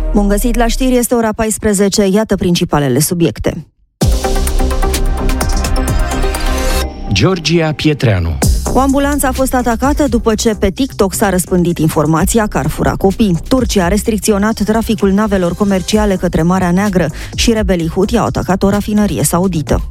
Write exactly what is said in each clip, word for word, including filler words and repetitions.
Bun găsit la știri, este ora paisprezece, iată principalele subiecte. Georgia Pietreanu. O ambulanță a fost atacată după ce pe TikTok s-a răspândit informația că ar fura copii. Turcia a restricționat traficul navelor comerciale către Marea Neagră și rebelii Huthi au atacat o rafinărie saudită.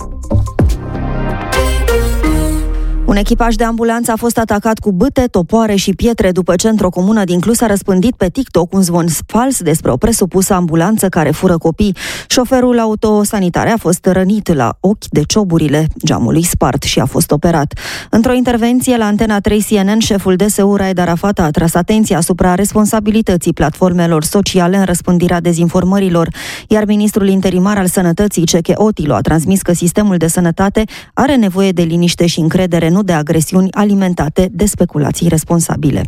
Un echipaj de ambulanță a fost atacat cu bâte, topoare și pietre după ce într-o comună din Cluj s-a răspândit pe TikTok un zvon fals despre o presupusă ambulanță care fură copii. Șoferul autosanitare a fost rănit la ochi de cioburile geamului spart și a fost operat. Într-o intervenție la Antena trei C N N, șeful D S U Raed Arafat a atras atenția asupra responsabilității platformelor sociale în răspândirea dezinformărilor, iar ministrul interimar al Sănătății, Ceche Otilo, a transmis că sistemul de sănătate are nevoie de liniște și încredere, nu de agresiuni alimentate de speculații responsabile.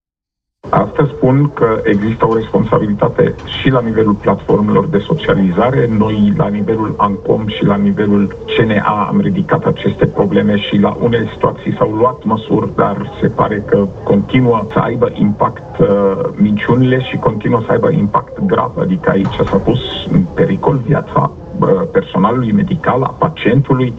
Astăzi spun că există o responsabilitate și la nivelul platformelor de socializare. Noi, la nivelul ANCOM și la nivelul C N A, am ridicat aceste probleme și la unele situații s-au luat măsuri, dar se pare că continuă să aibă impact uh, minciunile și continuă să aibă impact grav. Adică aici s-a pus în pericol viața personalului medical, a pacientului,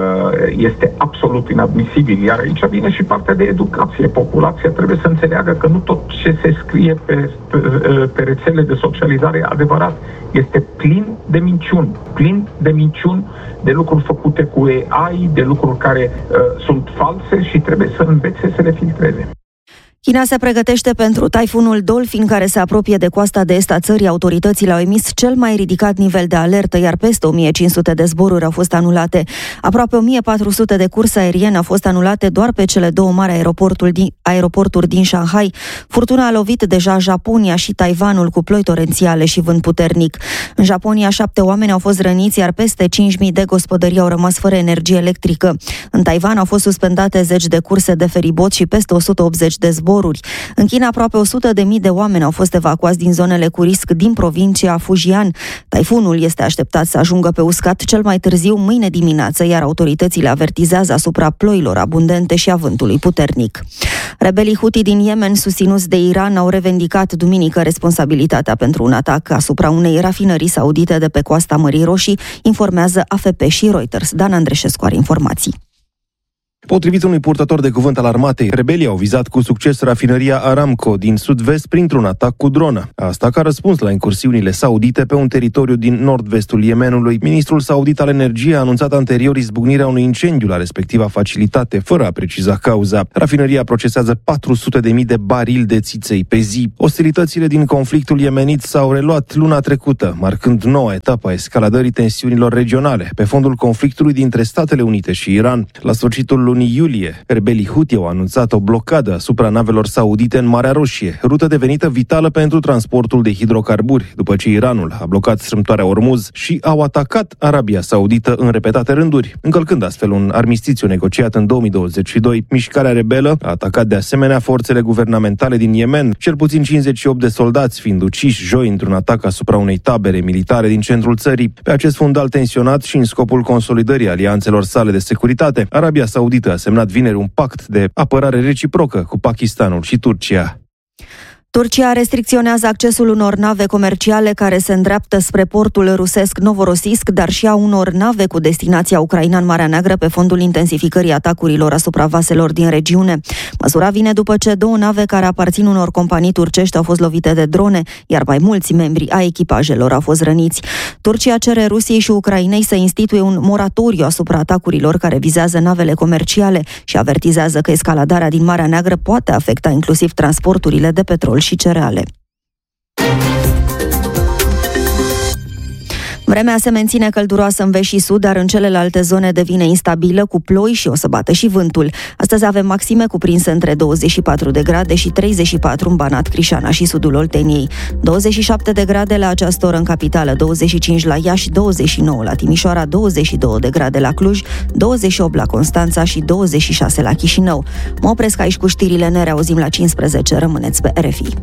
este absolut inadmisibil. Iar aici vine și partea de educație. Populația trebuie să înțeleagă că nu tot ce se scrie pe, pe, pe rețele de socializare e adevărat. Este plin de minciuni. Plin de minciuni, de lucruri făcute cu A I, de lucruri care uh, sunt false și trebuie să învețe să le filtreze. China se pregătește pentru taifunul Dolphin, care se apropie de coasta de est a țării. Autoritățile au emis cel mai ridicat nivel de alertă, iar peste o mie cinci sute de zboruri au fost anulate. Aproape o mie patru sute de curse aeriene au fost anulate doar pe cele două mari aeroporturi din, aeroporturi din Shanghai. Furtuna a lovit deja Japonia și Taiwanul cu ploi torențiale și vânt puternic. În Japonia, șapte oameni au fost răniți, iar peste cinci mii de gospodării au rămas fără energie electrică. În Taiwan au fost suspendate zeci de curse de feribot și peste o sută optzeci de zboruri. În China, aproape o sută de mii de oameni au fost evacuați din zonele cu risc din provincia Fujian. Taifunul este așteptat să ajungă pe uscat cel mai târziu mâine dimineață, iar autoritățile avertizează asupra ploilor abundente și a vântului puternic. Rebelii Huthi din Yemen, susținuți de Iran, au revendicat duminică responsabilitatea pentru un atac asupra unei rafinării saudite de pe coasta Mării Roșii, informează A F P și Reuters. Dan Andreșescu are informații. Potrivit unui purtător de cuvânt al armatei, rebelii au vizat cu succes rafinăria Aramco din sud-vest printr-un atac cu dronă. Asta ca răspuns la incursiunile saudite pe un teritoriu din nord-vestul Yemenului. Ministrul saudit al energiei a anunțat anterior izbucnirea unui incendiu la respectiva facilitate, fără a preciza cauza. Rafinăria procesează patru sute de mii de barili de țiței pe zi. Ostilitățile din conflictul yemenit s-au reluat luna trecută, marcând noua etapă a escaladării tensiunilor regionale, pe fondul conflictului dintre Statele Unite și Iran. La sfârșitul lunii iulie, rebelii Huthi au anunțat o blocadă asupra navelor saudite în Marea Roșie, rută devenită vitală pentru transportul de hidrocarburi, după ce Iranul a blocat strâmtoarea Ormuz și au atacat Arabia Saudită în repetate rânduri, încălcând astfel un armistițiu negociat în două mii douăzeci și doi. Mișcarea rebelă a atacat de asemenea forțele guvernamentale din Yemen, cel puțin cincizeci și opt de soldați fiind uciși joi într-un atac asupra unei tabere militare din centrul țării. Pe acest fundal tensionat și în scopul consolidării alianțelor sale de securitate, Arabia Saudită a semnat vineri un pact de apărare reciprocă cu Pakistanul și Turcia. Turcia restricționează accesul unor nave comerciale care se îndreaptă spre portul rusesc Novorossiysk, dar și a unor nave cu destinația Ucraina în Marea Neagră pe fondul intensificării atacurilor asupra vaselor din regiune. Măsura vine după ce două nave care aparțin unor companii turcești au fost lovite de drone, iar mai mulți membri ai echipajelor au fost răniți. Turcia cere Rusiei și Ucrainei să instituie un moratoriu asupra atacurilor care vizează navele comerciale și avertizează că escaladarea din Marea Neagră poate afecta inclusiv transporturile de petrol și cereale. Vremea se menține călduroasă în vest și sud, dar în celelalte zone devine instabilă, cu ploi și o să bată și vântul. Astăzi avem maxime cuprinse între douăzeci și patru de grade și treizeci și patru în Banat, Crișana și sudul Olteniei. douăzeci și șapte de grade la această oră în capitală, douăzeci și cinci la Iași, douăzeci și nouă la Timișoara, douăzeci și două de grade la Cluj, douăzeci și opt la Constanța și douăzeci și șase la Chișinău. Mă opresc aici cu știrile, ne reauzim la cincisprezece. Rămâneți pe R F I.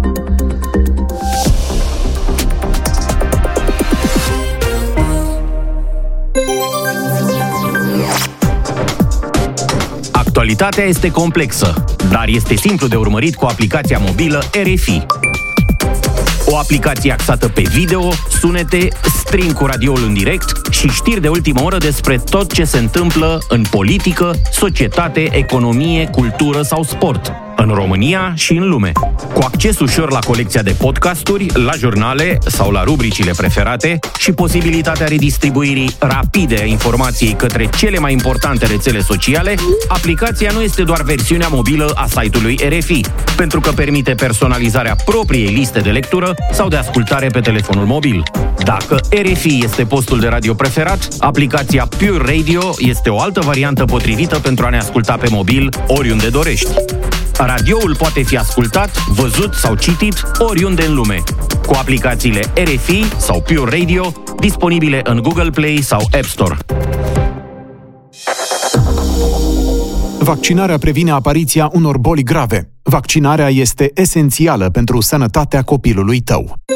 Actualitatea este complexă, dar este simplu de urmărit cu aplicația mobilă R F I. O O aplicație axată pe video, sunete, stream cu radioul în direct și știri de ultimă oră despre tot ce se întâmplă în politică, societate, economie, cultură sau sport, în România și în lume. Cu acces ușor la colecția de podcasturi, la jurnale sau la rubricile preferate și posibilitatea redistribuirii rapide a informației către cele mai importante rețele sociale, aplicația nu este doar versiunea mobilă a site-ului R F I, pentru că permite personalizarea propriei liste de lectură sau de ascultare pe telefonul mobil. Dacă R F I este postul de radio preferat, aplicația Pure Radio este o altă variantă potrivită pentru a ne asculta pe mobil oriunde dorești. Radioul poate fi ascultat, văzut sau citit oriunde în lume, cu aplicațiile R F I sau Pure Radio, disponibile în Google Play sau App Store. Vaccinarea previne apariția unor boli grave. Vaccinarea este esențială pentru sănătatea copilului tău.